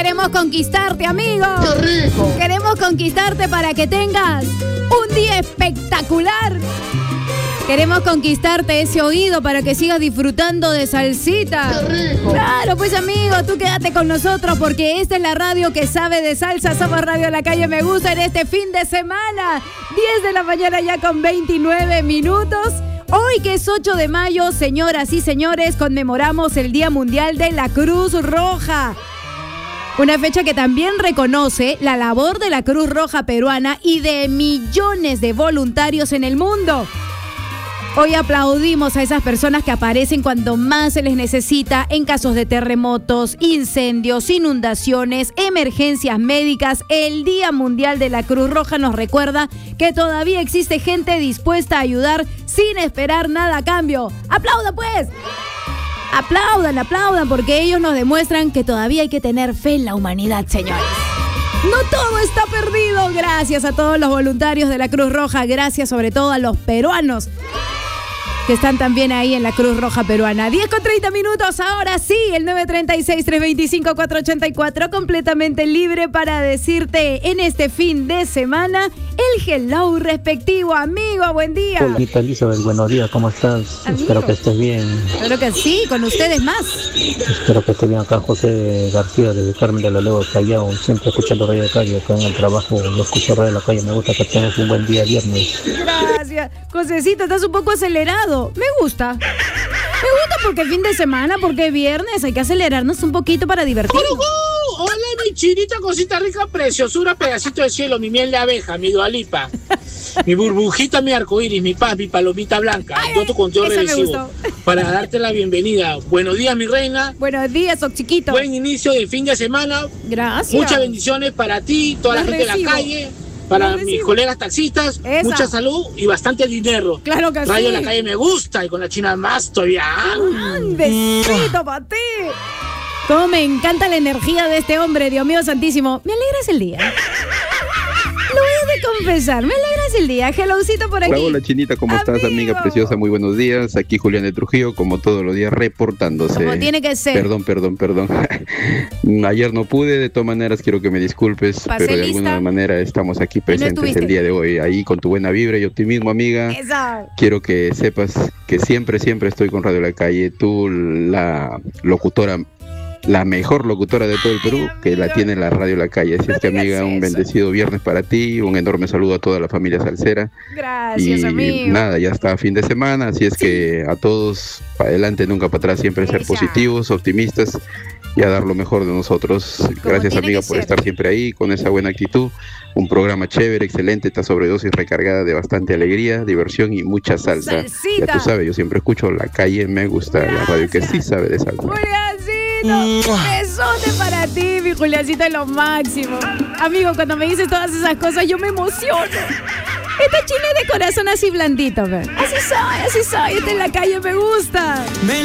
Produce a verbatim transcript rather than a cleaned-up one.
Queremos conquistarte, amigo. ¡Qué rico! Queremos conquistarte para que tengas un día espectacular. Queremos conquistarte ese oído para que sigas disfrutando de salsita. ¡Qué rico! Claro, pues amigo, tú quédate con nosotros porque esta es la radio que sabe de salsa. Somos Radio La Calle Me Gusta en este fin de semana. diez de la mañana ya con veintinueve minutos. Hoy que es ocho de mayo, señoras y señores, conmemoramos el Día Mundial de la Cruz Roja. Una fecha que también reconoce la labor de la Cruz Roja peruana y de millones de voluntarios en el mundo. Hoy aplaudimos a esas personas que aparecen cuando más se les necesita en casos de terremotos, incendios, inundaciones, emergencias médicas. El Día Mundial de la Cruz Roja nos recuerda que todavía existe gente dispuesta a ayudar sin esperar nada a cambio. ¡Aplaudan pues! Aplaudan, aplaudan, porque ellos nos demuestran que todavía hay que tener fe en la humanidad, señores. No todo está perdido. Gracias a todos los voluntarios de la Cruz Roja. Gracias sobre todo a los peruanos que están también ahí en la Cruz Roja peruana. diez con treinta minutos, ahora sí, el nueve tres seis, tres dos cinco, cuatro ocho cuatro, completamente libre para decirte en este fin de semana el hello respectivo. Amigo, buen día. Hola, Elizabeth, buenos días, ¿cómo estás? Amigo. Espero que estés bien. Claro que sí, con ustedes más. Espero que esté bien acá, José García, desde Carmen de la Lego, Callao, siempre escuchando Radio Calle, acá en el trabajo, yo escucho Radio La Calle, me gusta que tengas un buen día viernes. Gracias. Josecito, estás un poco acelerado. Me gusta. Me gusta porque fin de semana, porque viernes, hay que acelerarnos un poquito para divertirnos. ¡Oh! Hola, mi chinita, cosita rica, preciosura, pedacito de cielo, mi miel de abeja, mi dualipa, mi burbujita, mi arcoíris, mi paz, mi palomita blanca, Ay, yo tu conteo esa me regresivo, gustó. para darte la bienvenida. Buenos días, mi reina. Buenos días, Ox chiquito. Buen inicio de fin de semana. Gracias. Muchas bendiciones para ti, toda la Las gente recibo. de la calle, para Las mis recibo. colegas taxistas. Esa. Mucha salud y bastante dinero. Claro que Radio sí. La Calle me gusta y con la China más todavía. Un besito para ti. Cómo me encanta la energía de este hombre, Dios mío santísimo. Me alegras el día. Lo voy a confesar, me alegras el día. Hellocito por aquí. Hola, hola Chinita, ¿cómo estás, amiga preciosa? Muy buenos días. Aquí Julián de Trujillo, como todos los días, reportándose. Como tiene que ser. Perdón, perdón, perdón. Ayer no pude, de todas maneras quiero que me disculpes, Pasé pero de lista. alguna manera estamos aquí no presentes estuviste. el día de hoy, ahí con tu buena vibra y optimismo, amiga. Esa. Quiero que sepas que siempre, siempre estoy con Radio La Calle. Tú, la locutora, la mejor locutora de todo el Perú, que la tiene la Radio La Calle. Así es que, amiga, un bendecido viernes para ti, un enorme saludo a toda la familia salsera. Gracias, Y amigo. nada, ya está fin de semana, así es que a todos, para adelante, nunca para atrás, siempre ser Esa. positivos, optimistas y a dar lo mejor de nosotros. Gracias, tiene amiga, que por ser. estar siempre ahí, con esa buena actitud. Un programa chévere, excelente, esta sobredosis recargada de bastante alegría, diversión y mucha salsa. Salsita. Ya tú sabes, yo siempre escucho La Calle Me Gusta, la radio que sí sabe de salsa. Juliancito, besote para ti, mi Juliancito es lo máximo. Amigo, cuando me dices todas esas cosas, yo me emociono. Esta china es de corazón así blandito, ve. Así soy, así soy. Esta en La Calle Me Gusta.